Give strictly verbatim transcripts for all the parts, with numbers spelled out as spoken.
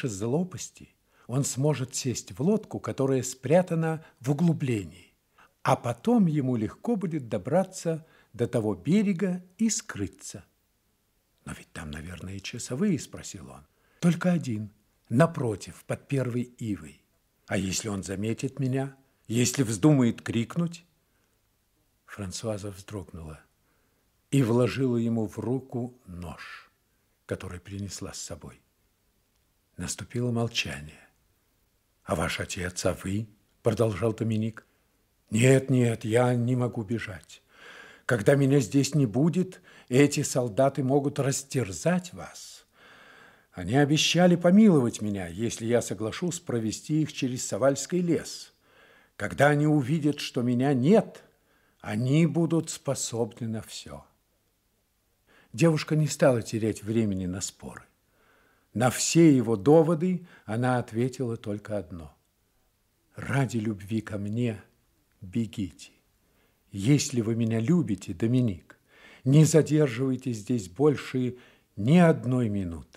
Опомнившись за лопасти, он сможет сесть в лодку, которая спрятана в углублении, а потом ему легко будет добраться до того берега и скрыться. «Но ведь там, наверное, часовые?» – спросил он. «Только один, напротив, под первой ивой. А если он заметит меня? Если вздумает крикнуть?» Франсуаза вздрогнула и вложила ему в руку нож, который принесла с собой. Наступило молчание. «А ваш отец, а вы?» – продолжал Доминик. «Нет, нет, я не могу бежать. Когда меня здесь не будет, эти солдаты могут растерзать вас. Они обещали помиловать меня, если я соглашусь провести их через Савальский лес. Когда они увидят, что меня нет, они будут способны на все». Девушка не стала терять времени на споры. На все его доводы она ответила только одно: «Ради любви ко мне бегите. Если вы меня любите, Доминик, не задерживайте здесь больше ни одной минуты».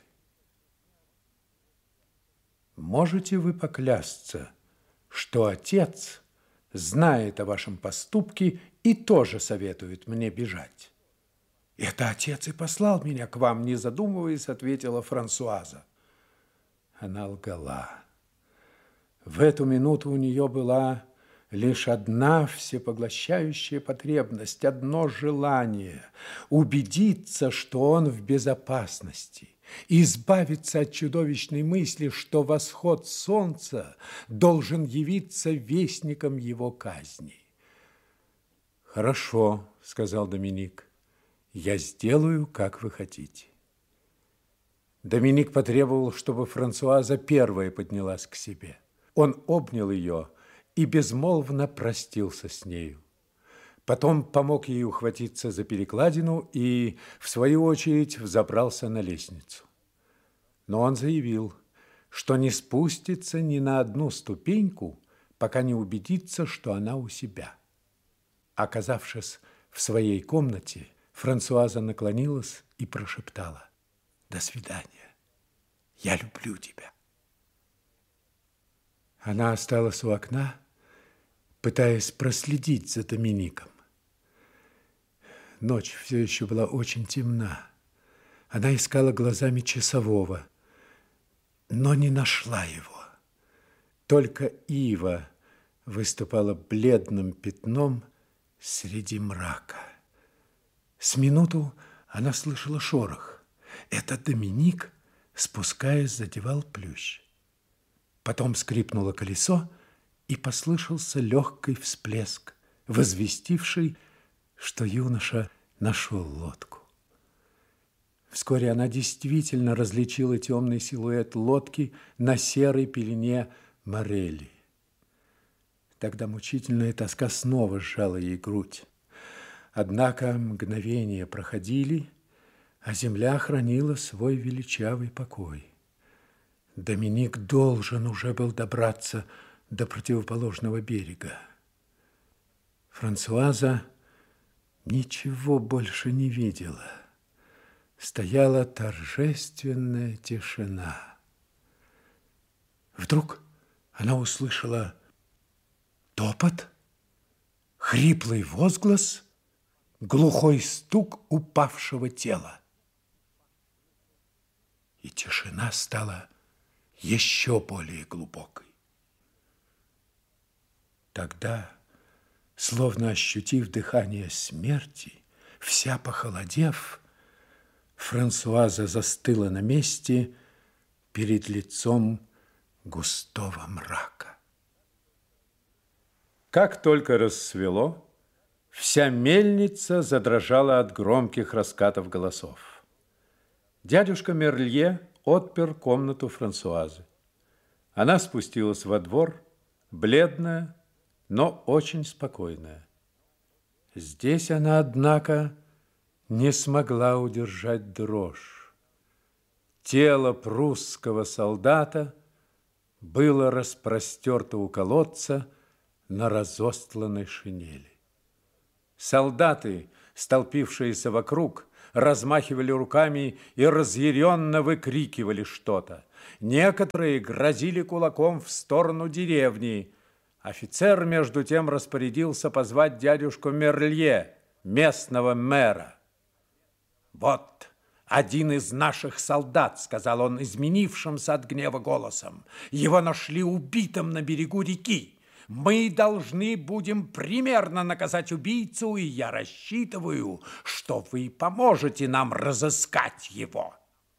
Можете вы поклясться, что отец знает о вашем поступке и тоже советует мне бежать? «Это отец и послал меня к вам, не задумываясь», — ответила Франсуаза. Она лгала. В эту минуту у нее была лишь одна всепоглощающая потребность, одно желание – убедиться, что он в безопасности, избавиться от чудовищной мысли, что восход солнца должен явиться вестником его казни. «Хорошо», – сказал Доминик. «Я сделаю, как вы хотите». Доминик потребовал, чтобы Франсуаза первая поднялась к себе. Он обнял ее и безмолвно простился с нею. Потом помог ей ухватиться за перекладину и, в свою очередь, взобрался на лестницу. Но он заявил, что не спустится ни на одну ступеньку, пока не убедится, что она у себя. Оказавшись в своей комнате, Франсуаза наклонилась и прошептала: «До свидания. Я люблю тебя». Она осталась у окна, пытаясь проследить за Домиником. Ночь все еще была очень темна. Она искала глазами часового, но не нашла его. Только ива выступала бледным пятном среди мрака. С минуту она слышала шорох. Это Доминик, спускаясь, задевал плющ. Потом скрипнуло колесо, и послышался легкий всплеск, возвестивший, что юноша нашел лодку. Вскоре она действительно различила темный силуэт лодки на серой пелене морели. Тогда мучительная тоска снова сжала ей грудь. Однако мгновения проходили, а земля хранила свой величавый покой. Доминик должен уже был добраться до противоположного берега. Франсуаза ничего больше не видела. Стояла торжественная тишина. Вдруг она услышала топот, хриплый возглас, глухой стук упавшего тела. И тишина стала еще более глубокой. Тогда, словно ощутив дыхание смерти, вся похолодев, Франсуаза застыла на месте перед лицом густого мрака. Как только рассвело, вся мельница задрожала от громких раскатов голосов. Дядюшка Мерлье отпер комнату Франсуазы. Она спустилась во двор, бледная, но очень спокойная. Здесь она, однако, не смогла удержать дрожь. Тело прусского солдата было распростерто у колодца на разостланной шинели. Солдаты, столпившиеся вокруг, размахивали руками и разъяренно выкрикивали что-то. Некоторые грозили кулаком в сторону деревни. Офицер, между тем, распорядился позвать дядюшку Мерлье, местного мэра. «Вот один из наших солдат», — сказал он изменившимся от гнева голосом. «Его нашли убитым на берегу реки. Мы должны будем примерно наказать убийцу, и я рассчитываю, что вы поможете нам разыскать его».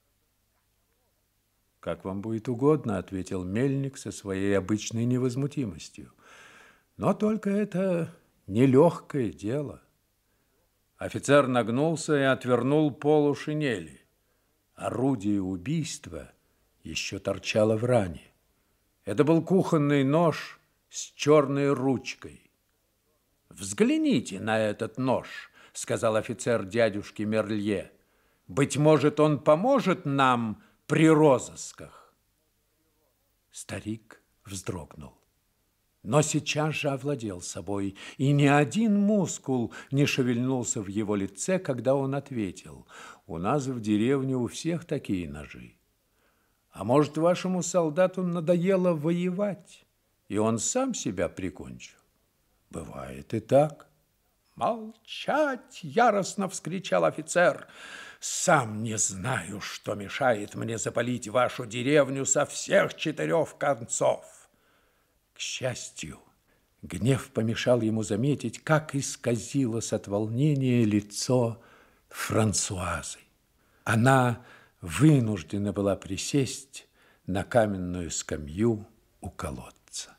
«Как вам будет угодно», — ответил мельник со своей обычной невозмутимостью. «Но только это нелегкое дело». Офицер нагнулся и отвернул полу шинели. Орудие убийства еще торчало в ране. Это был кухонный нож с черной ручкой. «Взгляните на этот нож», — сказал офицер дядюшке Мерлье. «Быть может, он поможет нам при розысках». Старик вздрогнул, но сейчас же овладел собой, и ни один мускул не шевельнулся в его лице, когда он ответил: «У нас в деревне у всех такие ножи. А может, вашему солдату надоело воевать, и он сам себя прикончил? Бывает и так». «Молчать!» – яростно вскричал офицер. «Сам не знаю, что мешает мне запалить вашу деревню со всех четырех концов». К счастью, гнев помешал ему заметить, как исказилось от волнения лицо Франсуазы. Она вынуждена была присесть на каменную скамью у колодца.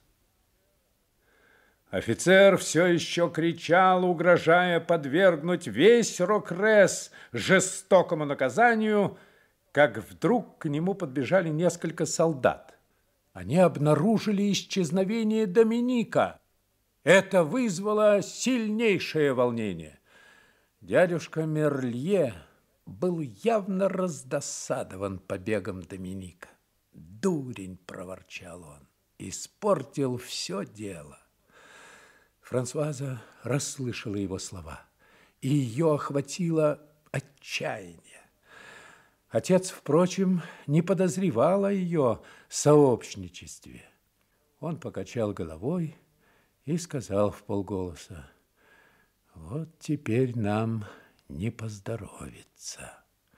Офицер все еще кричал, угрожая подвергнуть весь Рокрес жестокому наказанию, как вдруг к нему подбежали несколько солдат. Они обнаружили исчезновение Доминика. Это вызвало сильнейшее волнение. Дядюшка Мерлье был явно раздосадован побегом Доминика. «Дурень!» – проворчал он. «Испортил все дело». Франсуаза расслышала его слова, и ее охватило отчаяние. Отец, впрочем, не подозревал о ее сообщничестве. Он покачал головой и сказал вполголоса: «Вот теперь нам не поздоровится».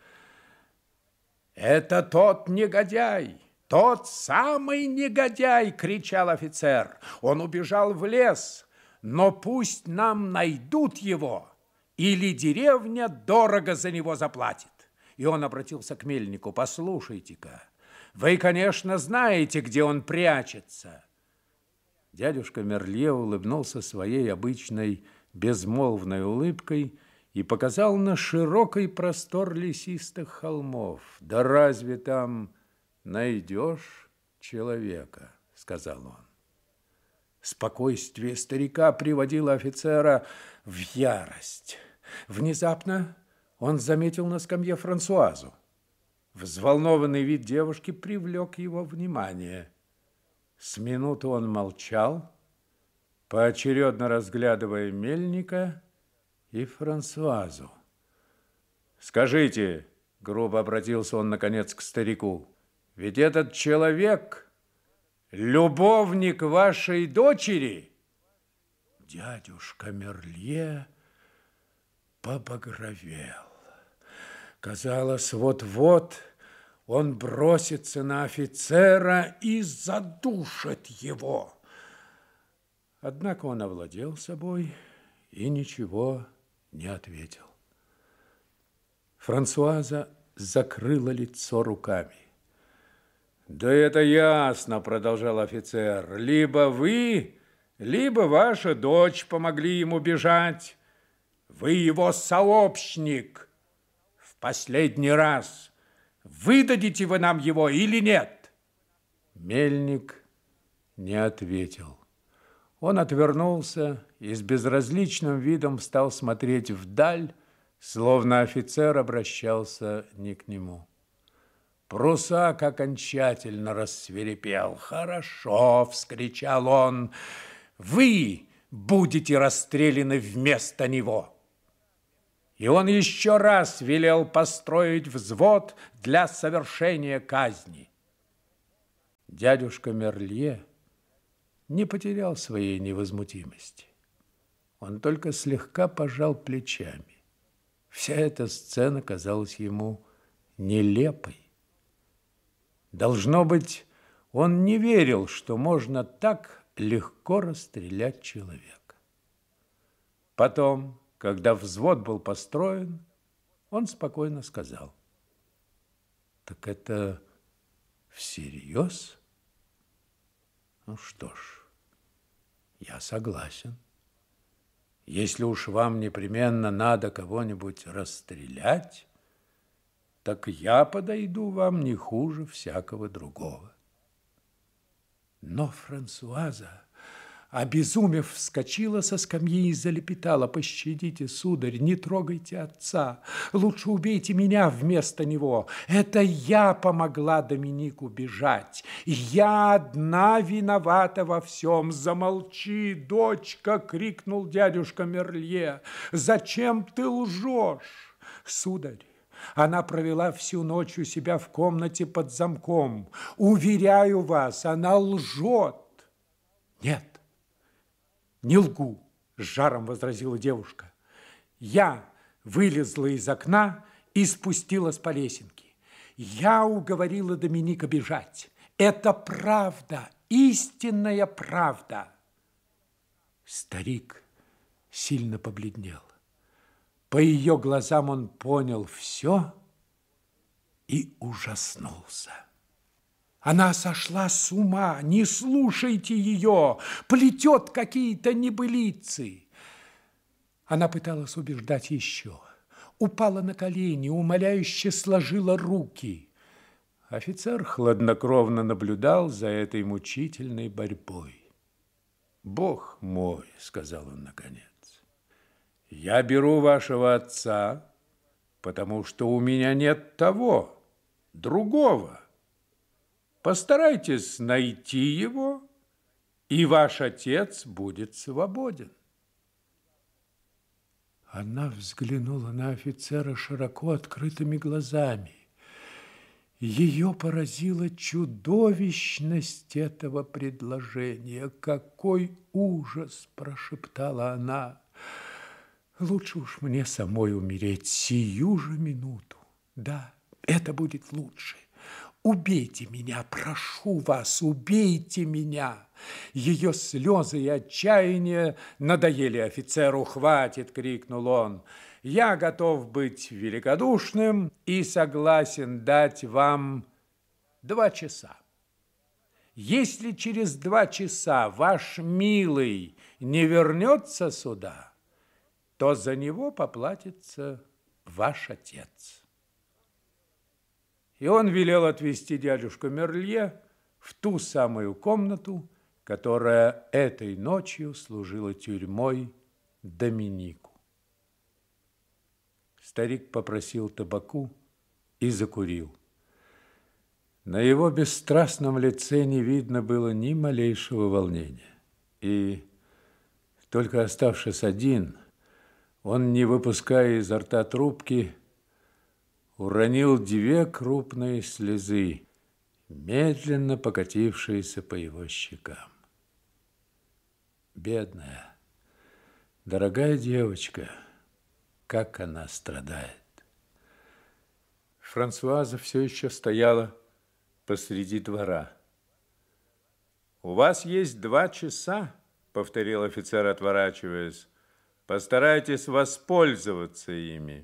«Это тот негодяй, тот самый негодяй!» – кричал офицер. «Он убежал в лес, но пусть нам найдут его, или деревня дорого за него заплатит». И он обратился к мельнику: «Послушайте-ка, вы, конечно, знаете, где он прячется». Дядюшка Мерлье улыбнулся своей обычной безмолвной улыбкой и показал на широкий простор лесистых холмов. «Да разве там найдешь человека?» – сказал он. Спокойствие старика приводило офицера в ярость. Внезапно он заметил на скамье Франсуазу. Взволнованный вид девушки привлек его внимание. С минуту он молчал, поочередно разглядывая мельника и Франсуазу. «Скажите», — грубо обратился он наконец к старику, «ведь этот человек — любовник вашей дочери?» Дядюшка Мерлье побагровел. Казалось, вот-вот он бросится на офицера и задушит его. Однако он овладел собой и ничего не ответил. Франсуаза закрыла лицо руками. «Да это ясно», — продолжал офицер, — «либо вы, либо ваша дочь помогли ему бежать. Вы его сообщник. В последний раз выдадите вы нам его или нет?» Мельник не ответил. Он отвернулся и с безразличным видом стал смотреть вдаль, словно офицер обращался не к нему. Прусак окончательно рассвирепел. «Хорошо!» – вскричал он. «Вы будете расстреляны вместо него!» И он еще раз велел построить взвод для совершения казни. Дядюшка Мерлье не потерял своей невозмутимости. Он только слегка пожал плечами. Вся эта сцена казалась ему нелепой. Должно быть, он не верил, что можно так легко расстрелять человека. Потом, когда взвод был построен, он спокойно сказал: «Так это всерьез? Ну что ж, я согласен. Если уж вам непременно надо кого-нибудь расстрелять, так я подойду вам не хуже всякого другого». Но Франсуаза, обезумев, вскочила со скамьи и залепетала: «Пощадите, сударь, не трогайте отца, лучше убейте меня вместо него. Это я помогла Доминику бежать, я одна виновата во всем». «Замолчи, дочка!» — крикнул дядюшка Мерлье. «Зачем ты лжешь?» «Сударь, она провела всю ночь у себя в комнате под замком. Уверяю вас, она лжет». «Нет, не лгу», – с жаром возразила девушка. «Я вылезла из окна и спустилась по лесенке. Я уговорила Доминика бежать. Это правда, истинная правда». Старик сильно побледнел. По ее глазам он понял все и ужаснулся. «Она сошла с ума, не слушайте ее, плетет какие-то небылицы». Она пыталась убеждать еще, упала на колени, умоляюще сложила руки. Офицер хладнокровно наблюдал за этой мучительной борьбой. «Бог мой», — сказал он наконец, — «я беру вашего отца, потому что у меня нет того, другого. Постарайтесь найти его, и ваш отец будет свободен». Она взглянула на офицера широко открытыми глазами. Ее поразила чудовищность этого предложения. «Какой ужас!» – прошептала она. «Лучше уж мне самой умереть сию же минуту. Да, это будет лучше. Убейте меня, прошу вас, убейте меня!» Ее слезы и отчаяние надоели офицеру. «Хватит!» – крикнул он. «Я готов быть великодушным и согласен дать вам два часа. Если через два часа ваш милый не вернется сюда, то за него поплатится ваш отец». И он велел отвезти дядюшку Мерлье в ту самую комнату, которая этой ночью служила тюрьмой Доминику. Старик попросил табаку и закурил. На его бесстрастном лице не видно было ни малейшего волнения. И, только оставшись один, он, не выпуская изо рта трубки, уронил две крупные слезы, медленно покатившиеся по его щекам. Бедная, дорогая девочка, как она страдает. Франсуаза все еще стояла посреди двора. «У вас есть два часа», — повторил офицер, отворачиваясь. «Постарайтесь воспользоваться ими».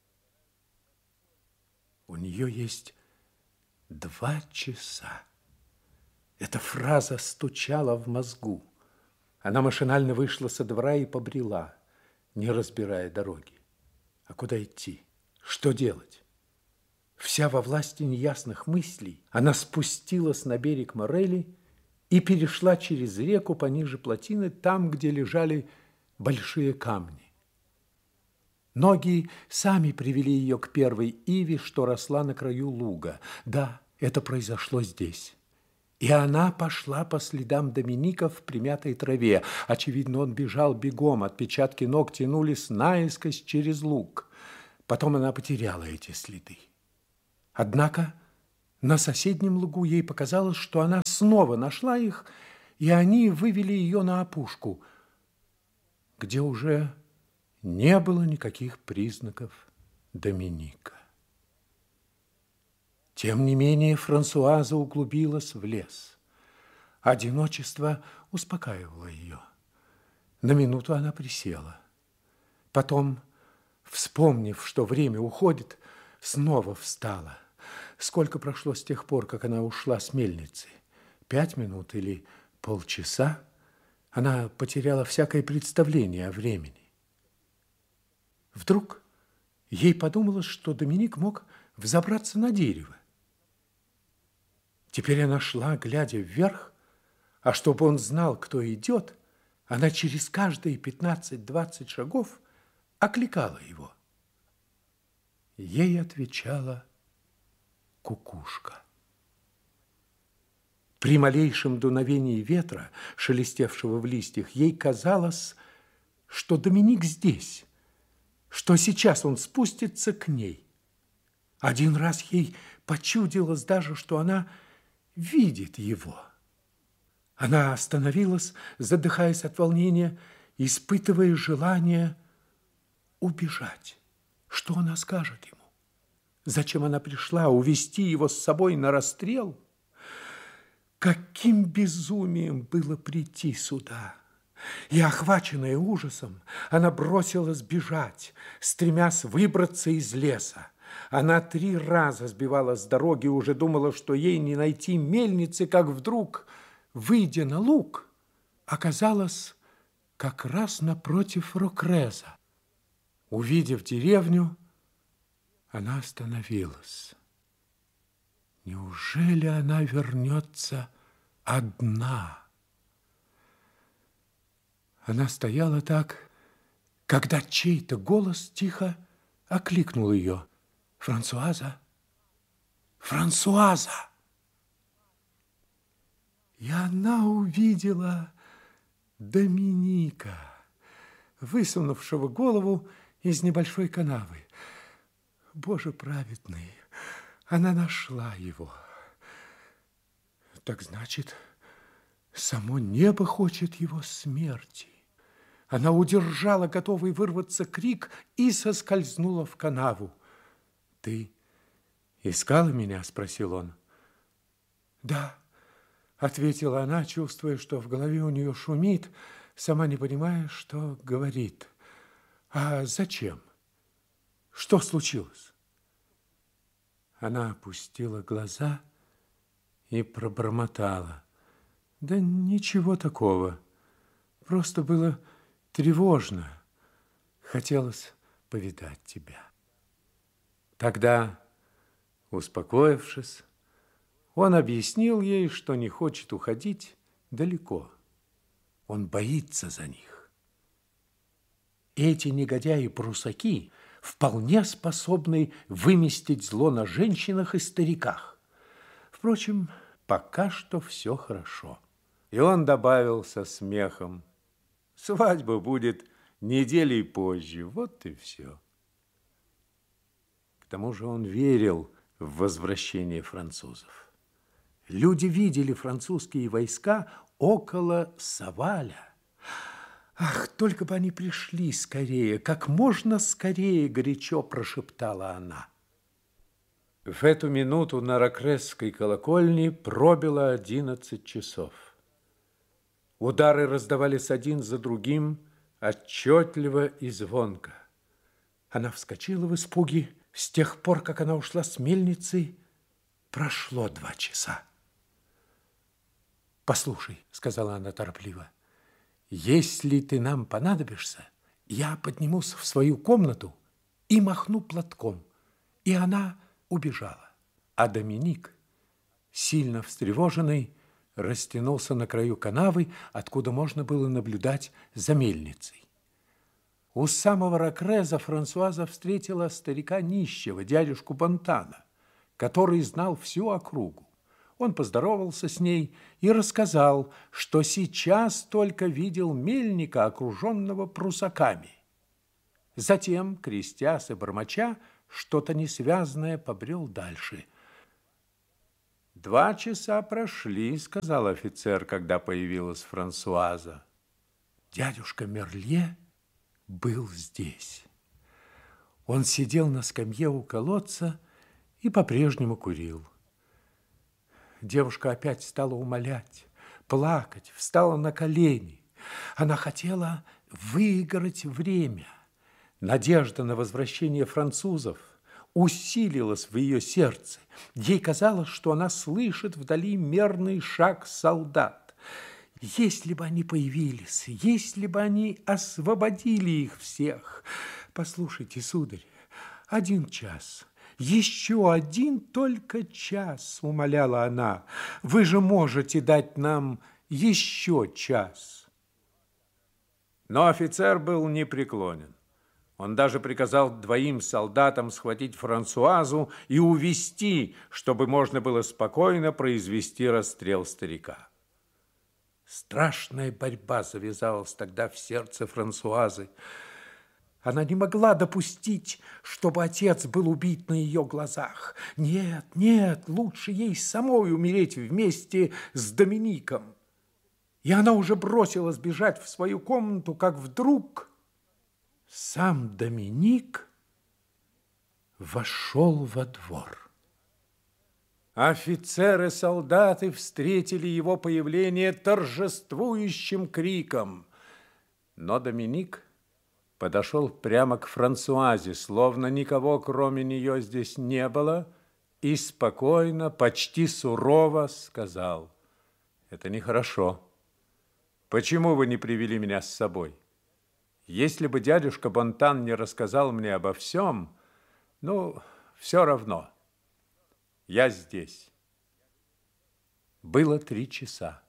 У нее есть два часа. Эта фраза стучала в мозгу. Она машинально вышла со двора и побрела, не разбирая дороги. А куда идти? Что делать? Вся во власти неясных мыслей, она спустилась на берег Морели и перешла через реку пониже плотины, там, где лежали большие камни. Ноги сами привели ее к первой иве, что росла на краю луга. Да, это произошло здесь. И она пошла по следам Доминика в примятой траве. Очевидно, он бежал бегом, отпечатки ног тянулись наискось через луг. Потом она потеряла эти следы. Однако На соседнем лугу ей показалось, что она снова нашла их, и они вывели ее на опушку, где уже не было никаких признаков Доминика. Тем не менее Франсуаза углубилась в лес. Одиночество успокаивало ее. На минуту она присела. Потом, вспомнив, что время уходит, снова встала. Сколько прошло с тех пор, как она ушла с мельницы? Пять минут или полчаса? Она потеряла всякое представление о времени. Вдруг ей подумалось, что Доминик мог взобраться на дерево. Теперь она шла, глядя вверх, а чтобы он знал, кто идет, она через каждые пятнадцать-двадцать шагов окликала его. Ей отвечала кукушка. При малейшем дуновении ветра, шелестевшего в листьях, ей казалось, что Доминик здесь, что сейчас он спустится к ней. Один раз ей почудилось даже, что она видит его. Она остановилась, задыхаясь от волнения, испытывая желание убежать. Что она скажет ему? Зачем она пришла? Увести его с собой на расстрел? Каким безумием было прийти сюда! И, охваченная ужасом, она бросилась бежать, стремясь выбраться из леса. Она три раза сбивалась с дороги и уже думала, что ей не найти мельницы, как вдруг, выйдя на луг, оказалась как раз напротив Рокреза. Увидев деревню, она остановилась. Неужели она вернется одна? Она стояла так, когда чей-то голос тихо окликнул ее. «Франсуаза! Франсуаза!» И она увидела Доминика, высунувшего голову из небольшой канавы. Боже праведный, она нашла его. Так значит, само небо хочет его смерти. Она удержала готовый вырваться крик и соскользнула в канаву. «Ты искала меня?» – спросил он. «Да», – ответила она, чувствуя, что в голове у нее шумит, сама не понимая, что говорит. «А зачем? Что случилось?» Она опустила глаза и пробормотала. «Да ничего такого. Просто было тревожно. Хотелось повидать тебя». Тогда, успокоившись, он объяснил ей, что не хочет уходить далеко. Он боится за них. Эти негодяи-прусаки вполне способны выместить зло на женщинах и стариках. Впрочем, пока что все хорошо. И он добавил со смехом: «Свадьба будет неделей позже, вот и все». К тому же он верил в возвращение французов. Люди видели французские войска около Саваля. «Ах, только бы они пришли скорее, как можно скорее!» – горячо прошептала она. В эту минуту на Рокресской колокольне пробило одиннадцать часов. Удары раздавались один за другим, отчетливо и звонко. Она вскочила в испуге. С тех пор, как она ушла с мельницы, прошло два часа. «Послушай», – сказала она торопливо, – «если ты нам понадобишься, я поднимусь в свою комнату и махну платком». И она убежала. А Доминик, сильно встревоженный, растянулся на краю канавы, откуда можно было наблюдать за мельницей. У самого Рокреза Франсуаза встретила старика нищего, дядюшку Бонтана, который знал всю округу. Он поздоровался с ней и рассказал, что сейчас только видел мельника, окруженного прусаками. Затем, крестясь и бормоча, что-то несвязное побрел дальше. Два часа прошли, сказал офицер, когда появилась Франсуаза. Дядюшка Мерле был здесь. Он сидел на скамье у колодца и по-прежнему курил. Девушка опять стала умолять, плакать, встала на колени. Она хотела выиграть время. Надежда на возвращение французов усилилась в ее сердце. Ей казалось, что она слышит вдали мерный шаг солдат. Если бы они появились, если бы они освободили их всех. Послушайте, сударь, один час, еще один только час, умоляла она. Вы же можете дать нам еще час. Но офицер был непреклонен. Он даже приказал двоим солдатам схватить Франсуазу и увести, чтобы можно было спокойно произвести расстрел старика. Страшная борьба завязалась тогда в сердце Франсуазы. Она не могла допустить, чтобы отец был убит на ее глазах. Нет, нет, лучше ей самой умереть вместе с Домиником. И она уже бросилась бежать в свою комнату, как вдруг сам Доминик вошел во двор. Офицеры, солдаты встретили его появление торжествующим криком. Но Доминик подошел прямо к Франсуазе, словно никого, кроме нее, здесь не было, и спокойно, почти сурово сказал: «Это нехорошо. Почему вы не привели меня с собой? Если бы дядюшка Бонтан не рассказал мне обо всем, ну, все равно. Я здесь». Было три часа.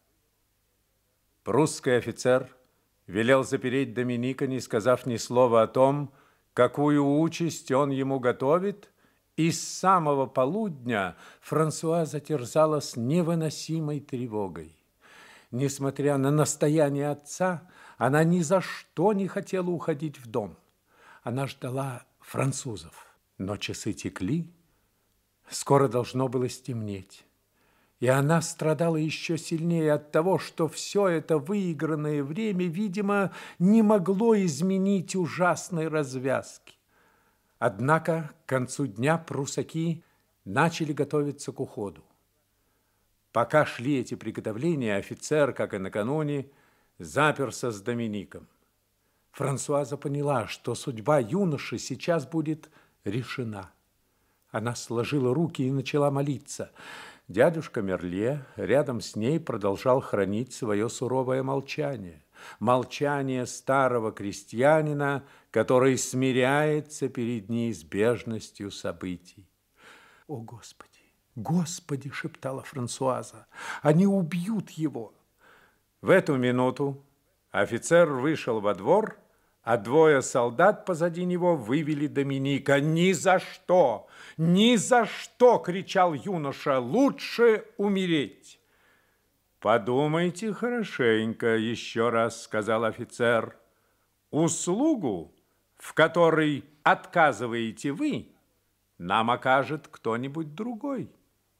Прусский офицер велел запереть Доминика, не сказав ни слова о том, какую участь он ему готовит, и с самого полудня Франсуаза терзалась невыносимой тревогой. Несмотря на настояние отца, она ни за что не хотела уходить в дом. Она ждала французов, но часы текли, скоро должно было стемнеть. И она страдала еще сильнее от того, что все это выигранное время, видимо, не могло изменить ужасной развязки. Однако к концу дня прусаки начали готовиться к уходу. Пока шли эти приготовления, офицер, как и накануне, заперся с Домиником. Франсуаза поняла, что судьба юноши сейчас будет решена. Она сложила руки и начала молиться. Дядюшка Мерле рядом с ней продолжал хранить свое суровое молчание. Молчание старого крестьянина, который смиряется перед неизбежностью событий. «О, Господи! Господи!» – шептала Франсуаза. «Они убьют его!» В эту минуту офицер вышел во двор, а двое солдат позади него вывели Доминика. «Ни за что! Ни за что!» – кричал юноша. «Лучше умереть!» «Подумайте хорошенько», – еще раз сказал офицер. «Услугу, в которой отказываете вы, нам окажет кто-нибудь другой.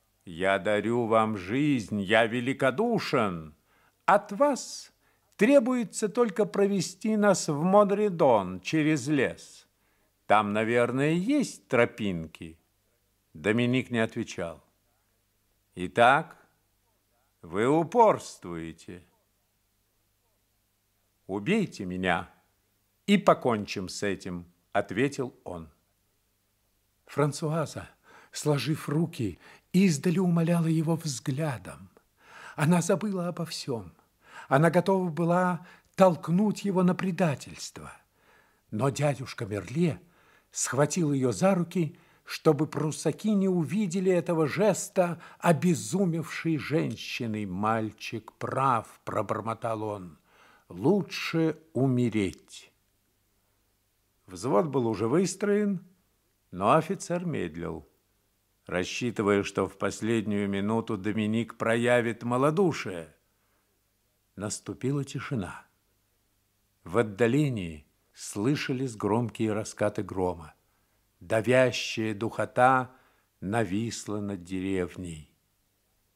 Я дарю вам жизнь, я великодушен. От вас требуется только провести нас в Монредон через лес. Там, наверное, есть тропинки». Доминик не отвечал. «Итак, вы упорствуете. Убейте меня, и покончим с этим», — ответил он. Франсуаза, сложив руки, издали умоляла его взглядом. Она забыла обо всем. Она готова была толкнуть его на предательство. Но дядюшка Мерле схватил ее за руки, чтобы прусаки не увидели этого жеста обезумевшей женщины. «Мальчик прав», – пробормотал он, – «лучше умереть». Взвод был уже выстроен, но офицер медлил, рассчитывая, что в последнюю минуту Доминик проявит малодушие. Наступила тишина. В отдалении слышались громкие раскаты грома. Давящая духота нависла над деревней.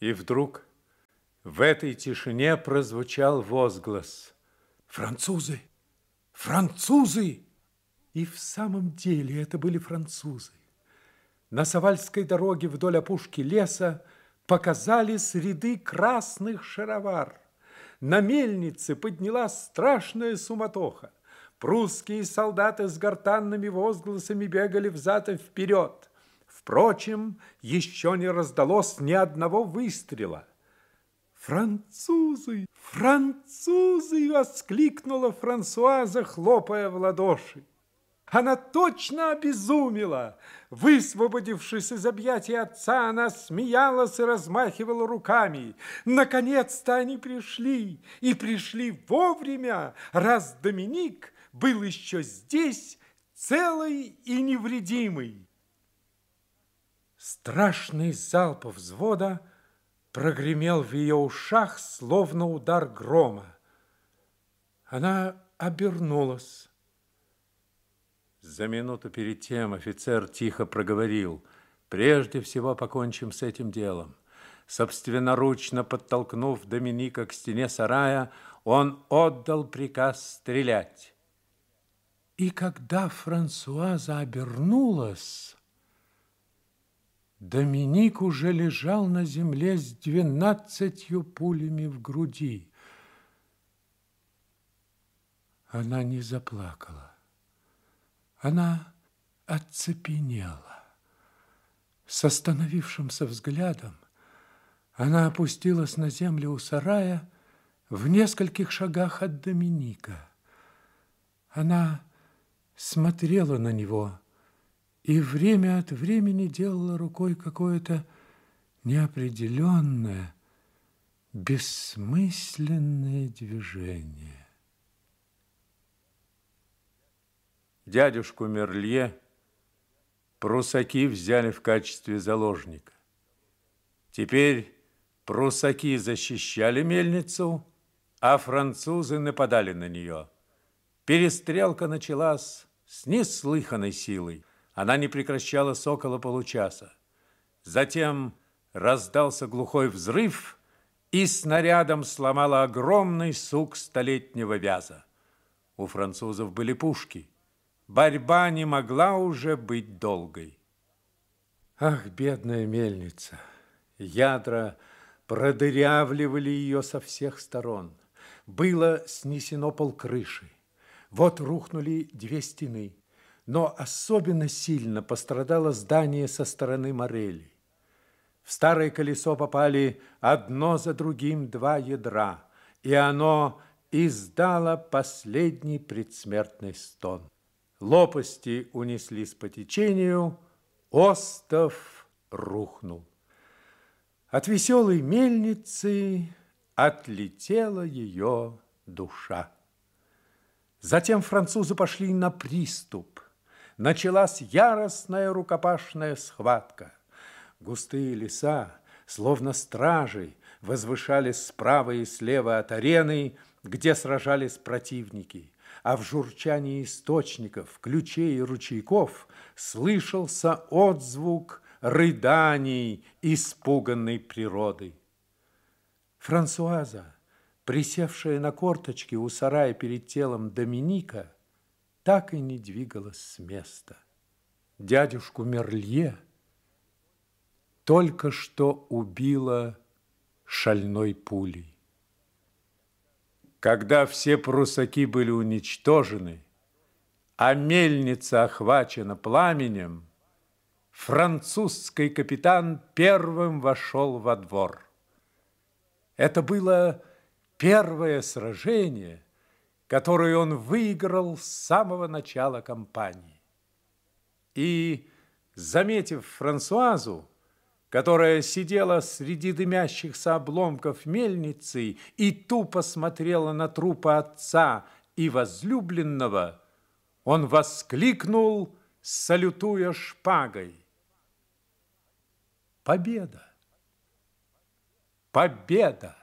И вдруг в этой тишине прозвучал возглас: «Французы! Французы!» И в самом деле это были французы. На Савальской дороге вдоль опушки леса показались ряды красных шаровар. На мельнице поднялась страшная суматоха. Прусские солдаты с гортанными возгласами бегали взад и вперед. Впрочем, еще не раздалось ни одного выстрела. «Французы! Французы!» — воскликнула Франсуаза, хлопая в ладоши. Она точно обезумела. Высвободившись из объятий отца, она смеялась и размахивала руками. Наконец-то они пришли, и пришли вовремя, раз Доминик был еще здесь, целый и невредимый. Страшный залп взвода прогремел в ее ушах, словно удар грома. Она обернулась. За минуту перед тем офицер тихо проговорил: «Прежде всего покончим с этим делом». Собственноручно подтолкнув Доминика к стене сарая, он отдал приказ стрелять. И когда Франсуаза обернулась, Доминик уже лежал на земле с двенадцатью пулями в груди. Она не заплакала. Она оцепенела. С остановившимся взглядом она опустилась на землю у сарая в нескольких шагах от Доминика. Она смотрела на него и время от времени делала рукой какое-то неопределенное, бессмысленное движение. Дядюшку Мерлье прусаки взяли в качестве заложника. Теперь прусаки защищали мельницу, а французы нападали на нее. Перестрелка началась с неслыханной силой. Она не прекращалась около получаса. Затем раздался глухой взрыв, и снарядом сломала огромный сук столетнего вяза. У французов были пушки. Борьба не могла уже быть долгой. Ах, бедная мельница! Ядра продырявливали ее со всех сторон. Было снесено полкрыши. Вот рухнули две стены. Но особенно сильно пострадало здание со стороны Морели. В старое колесо попали одно за другим два ядра, и оно издало последний предсмертный стон. Лопасти унеслись по течению, остов рухнул. От веселой мельницы отлетела ее душа. Затем французы пошли на приступ. Началась яростная рукопашная схватка. Густые леса, словно стражи, возвышались справа и слева от арены, где сражались противники. А в журчании источников, ключей и ручейков слышался отзвук рыданий испуганной природы. Франсуаза, присевшая на корточки у сарая перед телом Доминика, так и не двигалась с места. Дядюшку Мерлье только что убила шальной пулей. Когда все прусаки были уничтожены, а мельница охвачена пламенем, французский капитан первым вошел во двор. Это было первое сражение, которое он выиграл с самого начала кампании. И, заметив Франсуазу, которая сидела среди дымящихся обломков мельницы и тупо смотрела на трупы отца и возлюбленного, он воскликнул, салютуя шпагой: «Победа! Победа!»